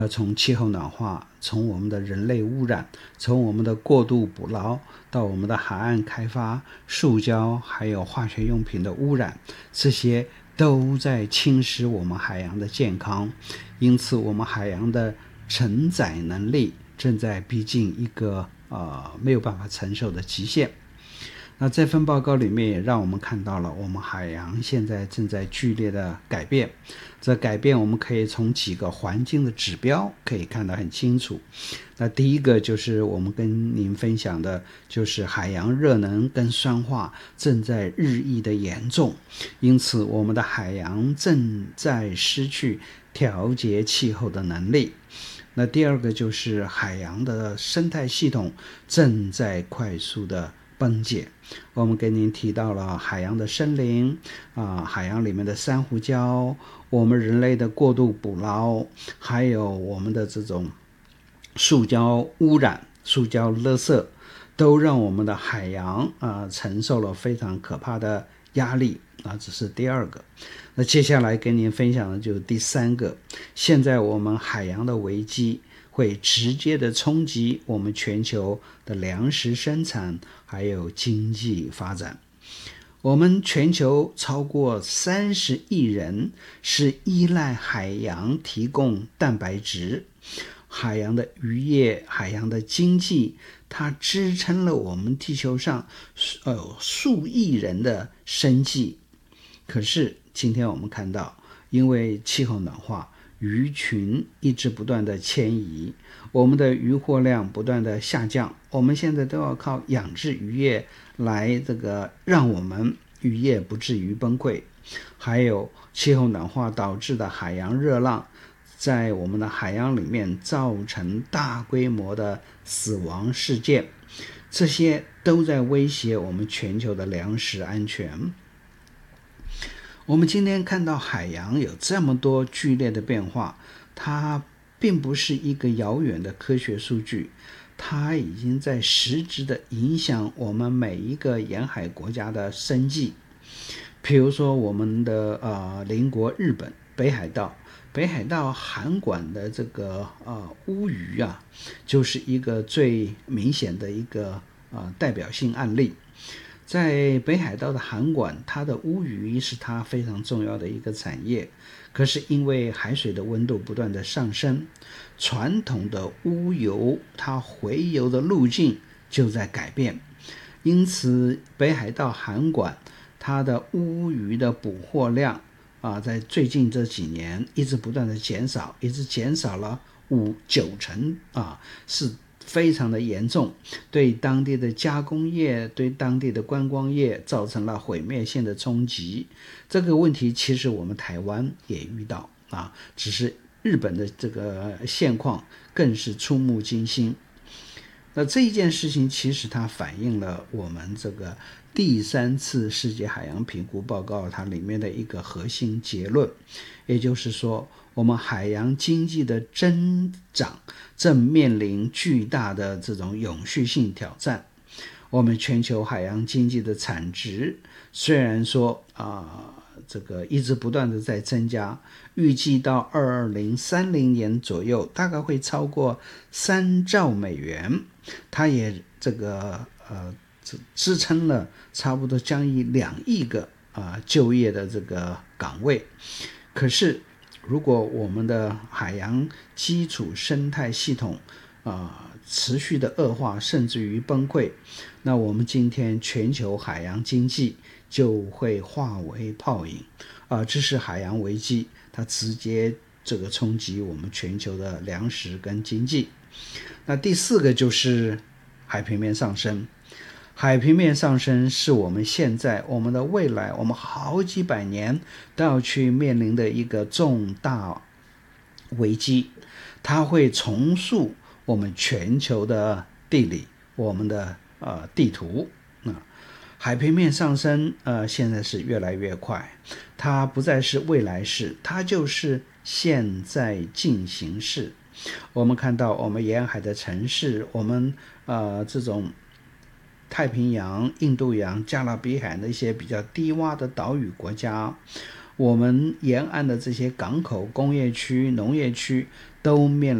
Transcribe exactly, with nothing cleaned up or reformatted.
从气候暖化，从我们的人类污染，从我们的过度捕捞，到我们的海岸开发、塑胶还有化学用品的污染，这些都在侵蚀我们海洋的健康。因此我们海洋的承载能力正在逼近一个呃没有办法承受的极限。那这份报告里面也让我们看到了我们海洋现在正在剧烈的改变，这改变我们可以从几个环境的指标可以看得很清楚。那第一个就是我们跟您分享的，就是海洋热能跟酸化正在日益的严重，因此我们的海洋正在失去调节气候的能力。那第二个就是海洋的生态系统正在快速的崩解。我们跟您提到了海洋的森林啊，海洋里面的珊瑚礁，我们人类的过度捕捞，还有我们的这种塑胶污染、塑胶垃圾，都让我们的海洋啊承受了非常可怕的压力啊，这是第二个。那接下来跟您分享的就是第三个，现在我们海洋的危机会直接的冲击我们全球的粮食生产还有经济发展。我们全球超过三十亿人是依赖海洋提供蛋白质，海洋的渔业、海洋的经济，它支撑了我们地球上呃数亿人的生计。可是今天我们看到，因为气候暖化，鱼群一直不断的迁移，我们的渔获量不断的下降，我们现在都要靠养殖渔业来这个让我们渔业不至于崩溃。还有气候暖化导致的海洋热浪，在我们的海洋里面造成大规模的死亡事件，这些都在威胁我们全球的粮食安全。我们今天看到海洋有这么多剧烈的变化，它并不是一个遥远的科学数据，它已经在实质的影响我们每一个沿海国家的生计。比如说我们的呃邻国日本北海道，北海道函馆的这个呃乌鱼啊，就是一个最明显的一个呃代表性案例。在北海道的函馆，它的乌鱼是它非常重要的一个产业，可是因为海水的温度不断的上升，传统的乌游它回游的路径就在改变，因此北海道函馆它的乌鱼的捕获量啊，在最近这几年一直不断的减少，一直减少了五九成啊，是非常的严重，对当地的加工业、对当地的观光业造成了毁灭性的冲击。这个问题其实我们台湾也遇到啊，只是日本的这个现况更是触目惊心。那这一件事情其实它反映了我们这个第三次世界海洋评估报告它里面的一个核心结论，也就是说我们海洋经济的增长正面临巨大的这种永续性挑战。我们全球海洋经济的产值虽然说啊、呃，这个一直不断的在增加，预计到二零三零年左右大概会超过三兆美元，它也这个呃支撑了差不多将近两亿个啊、呃、就业的这个岗位。可是如果我们的海洋基础生态系统啊、呃、持续的恶化，甚至于崩溃，那我们今天全球海洋经济就会化为泡影啊、呃，这是海洋危机，它直接这个冲击我们全球的粮食跟经济。那第四个就是海平面上升。海平面上升是我们现在、我们的未来、我们好几百年都要去面临的一个重大危机，它会重塑我们全球的地理、我们的呃地图。那、呃、海平面上升呃现在是越来越快，它不再是未来式，它就是现在进行式。我们看到我们沿海的城市，我们呃这种太平洋、印度洋、加勒比海的一些比较低洼的岛屿国家，我们沿岸的这些港口、工业区、农业区都面